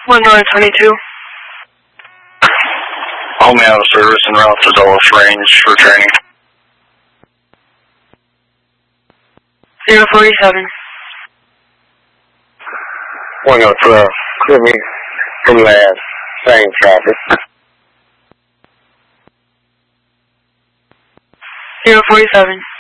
1922. Only out of service and route to Dulles Range for training. 047. 112. Clear me from last. Same traffic. 047.